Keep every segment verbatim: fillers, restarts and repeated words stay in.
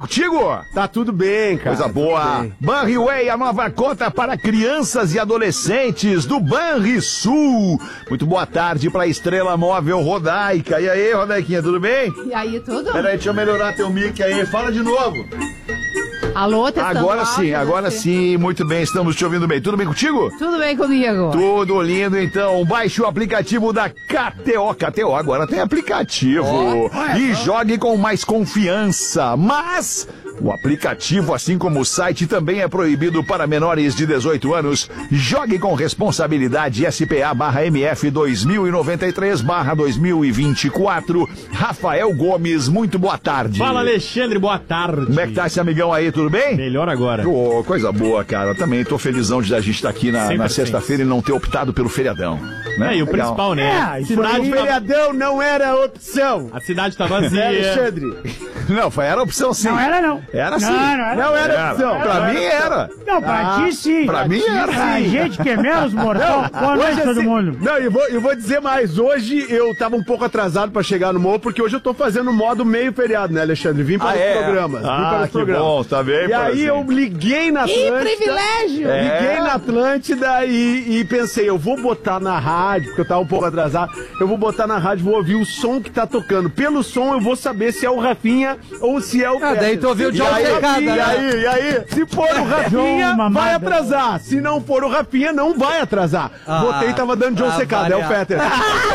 contigo? Tá tudo bem, cara. Coisa boa. Banriway, a nova cota para crianças e adolescentes do Banrisul. Muito boa tarde pra Estrela Móvel Rodaica. E aí, Rodaiquinha, tudo bem? E aí, tudo? Peraí, deixa eu melhorar teu mic aí. Fala de novo. Alô, testando Agora áudio, sim, agora você. sim, muito bem, estamos te ouvindo bem. Tudo bem contigo? Tudo bem comigo? Tudo lindo, então. Baixe o aplicativo da K T O. K T O agora tem aplicativo. Oh, e jogue com mais confiança. Mas o aplicativo, assim como o site, também é proibido para menores de dezoito anos. Jogue com responsabilidade. S P A barra M F dois mil e noventa e três barra dois mil e vinte e quatro. Rafael Gomes, muito boa tarde. Fala, Alexandre, boa tarde. Como é que tá esse amigão aí, tudo bem? Melhor agora. Ô, coisa boa, cara. Eu também tô felizão de a gente estar aqui na, na sexta-feira e não ter optado pelo feriadão. Né? É, e o Legal. principal, né? É, a isso cidade aí, o tá... feriadão não era opção. A cidade tá É, vazia. Alexandre? Não, foi, era opção sim. Não era, não. Era sim. Não, não era. Não era opção. Pra Não mim era. Não, pra Ah, ti sim. Pra mim era Pra sim. gente que é menos mortal, boa noite Hoje, todo assim, mundo. Não, eu vou, eu vou dizer mais. Hoje eu tava um pouco atrasado pra chegar no morro, porque hoje eu tô fazendo modo meio feriado, né, Alexandre? Vim para Ah, os é? programas. Vim para Ah, os que programas. bom, tá bem, E aí Porazinho. eu liguei na Que Atlântida. privilégio! É. Liguei na Atlântida e, e pensei, eu vou botar na rádio, porque eu tava um pouco atrasado, eu vou botar na rádio, vou ouvir o som que tá tocando. Pelo som eu vou saber se é o Rafinha ou se é o Ah, Peter. daí tu ouviu o E John aí, Secada, E né? aí, e aí? Se for o Rafinha, João Mamada. vai atrasar. Se não for o Rafinha, não vai atrasar. Ah, Botei e tava dando John ah, Secada, é o variar. Peter.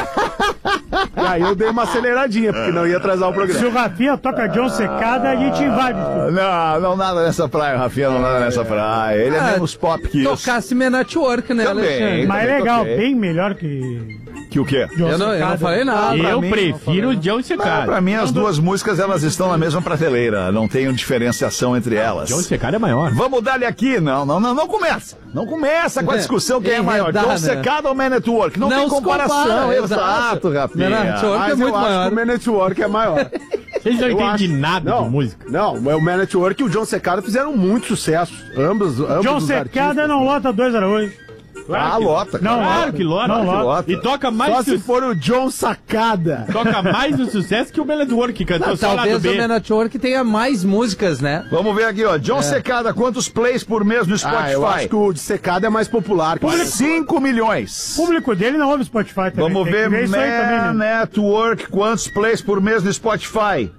E aí eu dei uma aceleradinha, porque não ia atrasar o Se programa. o Rafinha toca John Secada, a gente invade tudo. Não, não nada nessa praia, Rafinha, não nada nessa praia. Ele é Ah, menos pop que isso. Tocasse minha network, né, Também. Alexandre? Mas é também legal, toquei. bem melhor que Que o quê? John Eu não, eu não Secada. falei nada. Eu pra mim, prefiro o John Não, Secada. pra mim as duas músicas elas estão na mesma prateleira, não tem diferenciação entre elas. John Secada é maior. Vamos dar-lhe aqui, não, não, não, não começa. Não começa com a discussão quem é maior, Enredar, John né? Secada ou Man Network. Não, Não tem se comparação, compara, exato, Rafinha. Man Network Mas é muito eu acho maior. que o Man Network é maior. Vocês não Eu entendem acho- nada não, de música. Não, o Man Network e o John Secada fizeram muito sucesso. Ambos, ambos John os Secada artistas. não lota dois Araújo. Ah, lota, Não, cara. Claro que lota. Não, Claro que lota. E toca mais, Só se su- for o John Sacada. toca mais no sucesso que o Bela Network, que cantou Ah, só lá do talvez o B. Man Network tenha mais músicas, né? Vamos ver aqui, ó. John Secada, quantos plays por mês no Spotify? Ah, eu acho que o de Secada é mais popular. cara. cinco milhões. O público dele não ouve Spotify também. Vamos Tem ver que ver isso aí também, Man né? Network, quantos plays por mês no Spotify?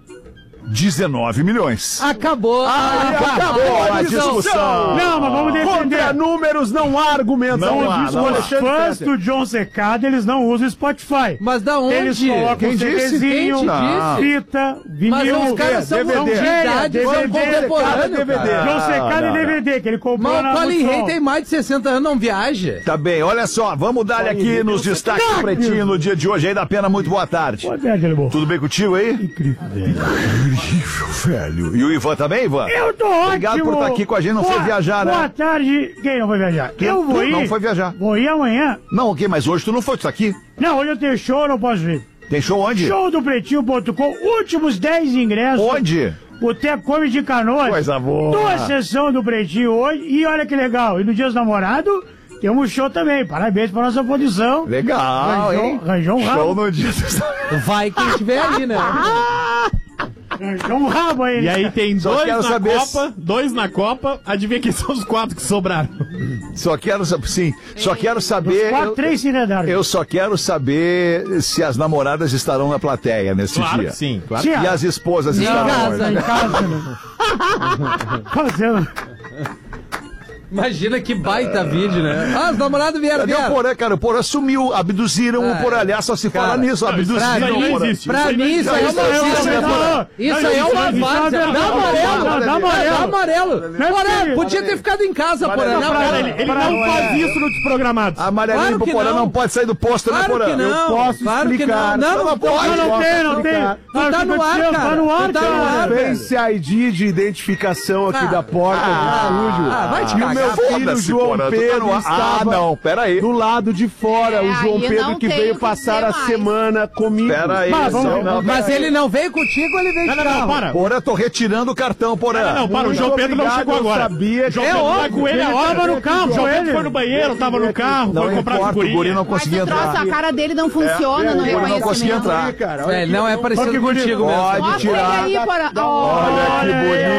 dezenove milhões. Acabou. Aí acabou a discussão. Não, mas vamos Contra defender. números não há argumentos. Não Como há, disse não o há. Os Alexandre fãs Fetter. do John Secada, eles não usam Spotify. Mas da onde? Eles colocam Quem um disse? CDzinho, Quem te Não. disse? fita, Mas vinil, os caras são D V D. de idade, D V D, são contemporâneos, D V D. cara. John Secada não, e não. D V D, que ele comprou Mas na o Colin Multissom. Hay tem mais de sessenta anos, não viaja. Tá bem, olha só, vamos dar aqui nos destaques do Pretinho no dia de hoje. Aí da Pena, muito boa tarde. Pode ver aquele bom. Tudo bem contigo aí? Incrível. Incrível, velho. E o Ivan também, Ivan? Eu tô ótimo. Obrigado por estar aqui com a gente, não boa, foi viajar, né? Boa tarde. Quem não foi viajar? Eu vou Tu ir. não foi viajar. Vou ir amanhã. Não, ok, mas hoje tu não foi, tu tá aqui? Não, hoje eu tenho show, não posso ir. Tem show onde? show do pretinho ponto com, últimos dez ingressos. Onde? Boteco Comedy de Canoas. Coisa boa. Duas sessões do Pretinho hoje. E olha que legal. E no Dia dos Namorados, temos show também. Parabéns pra nossa produção. Legal, Arranjou- hein? arranjou um rabo. Show no dia dos... Vai quem estiver aí, né? Arranjou um rabo aí. E aí tem Só dois quero na saber Copa, dois na Copa. Adivinha quem são os quatro que sobraram? Só quero saber, sim, só quero saber... Quatro, eu- três se enredaram. Eu só quero saber se as namoradas estarão na plateia nesse Claro dia. que sim, claro. Sim, E as esposas Em estarão casa, onde? Em casa, né? Fazendo. Imagina que baita vídeo, né? Ah, os namorados vieram, Cadê o vieram. Porã, cara? O Porã sumiu, abduziram Ah, o Porã. Aliás, só se fala cara, nisso, abduziram pra o mim, Porã. existe. Pra mim, isso aí é uma Não, notícia, não, né, não, Porã? não. Isso Não, aí é isso uma é várzea. verdade. Dá amarelo. Não, dá amarelo. Dá amarelo. Não é Porã, possível. podia ter ficado em casa, Porã. não, Não, pra Ele, ele Pra- não faz isso nos desprogramados. Amarelinho Claro pro que Porã não. não pode sair do posto, né, Claro Porã? que não. posso Claro que explicar. não. Não, Não não pode. Não, não tem, não tem. Tu tá no ar, cara. Tá no ar, Tu tá no cara. ar, velho. Face I D de identificação aqui Ah. da porta Ah, do estúdio. ah, vai te e o cagar, meu filho foda-se, João Porã, tu tá Pedro no ar. Ah, estava não, peraí. do lado de fora. É, o João aí Pedro não que tem veio o que passar dizer a mais. semana comigo. Peraí, Mas vamos- não, não, Mas ele não veio contigo, ele veio Não, de não, não, carro. para. Porã, tô retirando o cartão, Porã. Não, não, para, o Muito João Pedro não obrigado, chegou eu agora. sabia O João que- Pedro É vai óbvio, com ele ele a hora. tava no carro O João com Pedro ele. foi no banheiro, tava no carro, Não foi comprar importa, o guri figurinha. não Mas conseguia o troço, entrar. a cara dele não funciona É, no eu não conseguia reconhecimento. entrar. Aí, cara, olha É, aqui, ele não é dá um- parecido Olha que bonito. contigo mesmo. Pode Mostra ele tirar. aí, para... dá- Oh, Olha que bonito.